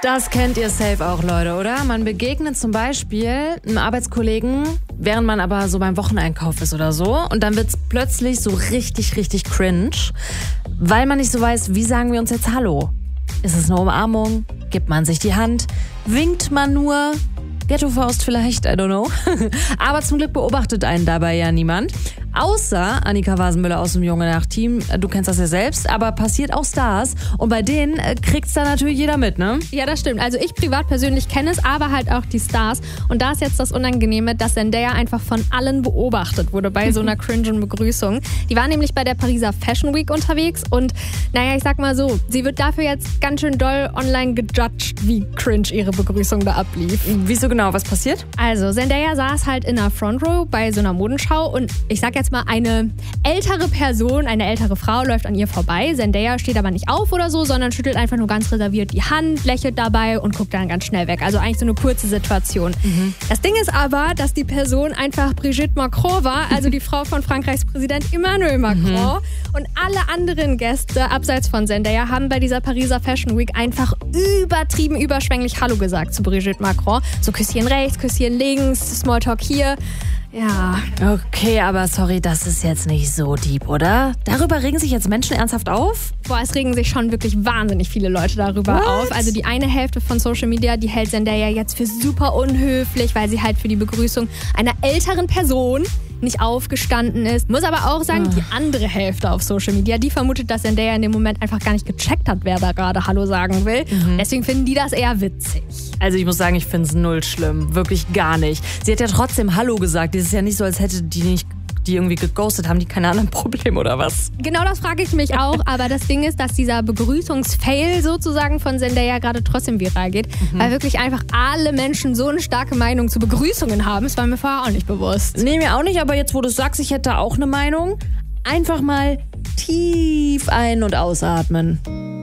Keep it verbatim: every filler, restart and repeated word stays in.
Das kennt ihr safe auch, Leute, oder? Man begegnet zum Beispiel einem Arbeitskollegen, während man aber so beim Wocheneinkauf ist oder so. Und dann wird's plötzlich so richtig, richtig cringe, weil man nicht so weiß, wie sagen wir uns jetzt Hallo? Ist es eine Umarmung? Gibt man sich die Hand? Winkt man nur? Ghetto-Faust vielleicht, I don't know. Aber zum Glück beobachtet einen dabei ja niemand. Außer Annika Wasenmüller aus dem Junge Nacht-Team. Du kennst das ja selbst, aber passiert auch Stars. Und bei denen kriegt's dann natürlich jeder mit, ne? Ja, das stimmt. Also ich privat persönlich kenne es, aber halt auch die Stars. Und da ist jetzt das Unangenehme, dass Zendaya einfach von allen beobachtet wurde bei so einer cringen Begrüßung. Die war nämlich bei der Pariser Fashion Week unterwegs und naja, ich sag mal so, sie wird dafür jetzt ganz schön doll online gejudged, wie cringe ihre Begrüßung da ablief. Wieso genau? Was passiert? Also Zendaya saß halt in der Front Row bei so einer Modenschau und ich sag jetzt mal, eine ältere Person, eine ältere Frau läuft an ihr vorbei. Zendaya steht aber nicht auf oder so, sondern schüttelt einfach nur ganz reserviert die Hand, lächelt dabei und guckt dann ganz schnell weg. Also eigentlich so eine kurze Situation. Mhm. Das Ding ist aber, dass die Person einfach Brigitte Macron war, also die Frau von Frankreichs Präsident Emmanuel Macron. Mhm. Und alle anderen Gäste, abseits von Zendaya, haben bei dieser Pariser Fashion Week einfach übertrieben überschwänglich Hallo gesagt zu Brigitte Macron. So Küsschen rechts, Küsschen links, Smalltalk hier. Ja. Okay, aber sorry, das ist jetzt nicht so deep, oder? Darüber regen sich jetzt Menschen ernsthaft auf? Boah, es regen sich schon wirklich wahnsinnig viele Leute darüber What? auf. Also die eine Hälfte von Social Media, die hält Zendaya jetzt für super unhöflich, weil sie halt für die Begrüßung einer älteren Person nicht aufgestanden ist. Muss aber auch sagen, die andere Hälfte auf Social Media, die vermutet, dass Zendaya in dem Moment einfach gar nicht gecheckt hat, wer da gerade Hallo sagen will. Mhm. Deswegen finden die das eher witzig. Also ich muss sagen, ich finde es null schlimm. Wirklich gar nicht. Sie hat ja trotzdem Hallo gesagt. Es ist ja nicht so, als hätte die nicht die irgendwie geghostet, haben die keine anderen Probleme oder was? Genau, das frage ich mich auch. Aber das Ding ist, dass dieser Begrüßungsfail sozusagen von Zendaya gerade trotzdem viral geht. Mhm. Weil wirklich einfach alle Menschen so eine starke Meinung zu Begrüßungen haben. Das war mir vorher auch nicht bewusst. Nee, mir auch nicht. Aber jetzt, wo du es sagst, ich hätte auch eine Meinung. Einfach mal tief ein- und ausatmen.